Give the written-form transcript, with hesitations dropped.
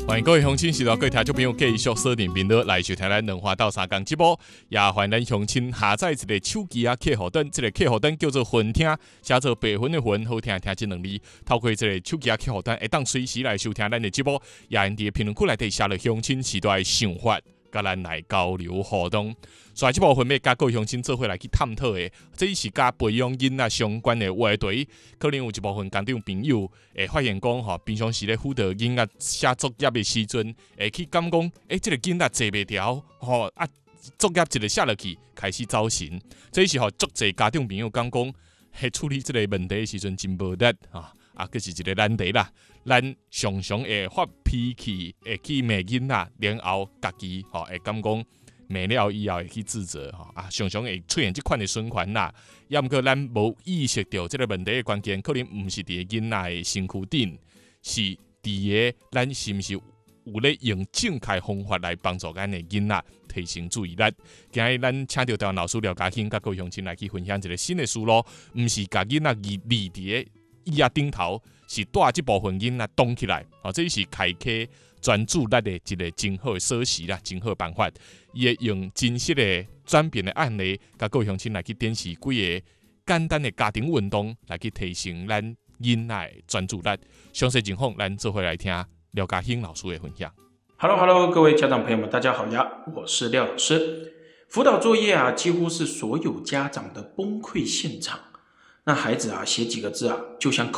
欢迎各位乡亲、是各位听众朋友继续锁定频道来收听咱两花到三讲节目，也欢迎咱乡亲下载一个手机客户端，这个客户端叫做分听，写做白分的分，好听听这两字。透过这个手机客户端，会当随时来收听咱的节目，也因伫评论区内底写了乡亲时代的想法，甲咱来交流互动。所以这部分要甲各位乡亲做伙来去探讨的，这是甲培养囡仔相关的话题。可能有一部分家长朋友会发现讲，平常时咧辅导囡仔写作业的时阵，会去感讲，这个囡仔坐袂调，作业一个写落去，开始走神。这是足侪家长朋友讲，处理这个问题的时阵真无力佫是一个难题啦。咱常常会发脾气，会去骂囡仔，然后家己会感讲。骂了以后会去自责常常会出现这款的循环啦。要毋过咱无意识到这个问题的关键，可能毋是伫囡仔的身躯顶，是伫个咱是毋是有咧用正确方法来帮助咱的囡仔提升注意力。今日咱请到台湾老师廖家兴，甲各位乡亲来去分享一个新的思路，毋是甲囡仔立伫个椅仔顶头，是带这部分囡仔动起来。这是开启专注力的一个真好的锁匙啦，真好的办法。伊会用真实的转变的案例，甲各位乡亲来去展示几个简单的家庭运动，来去提升咱囡仔的专注力。详细情况，咱做伙来听廖家兴老师的分享。 Hello， 各位家长朋友们，大家好呀，我是廖老师。辅导作业几乎是所有家长的崩溃现场。那孩子写几个字就像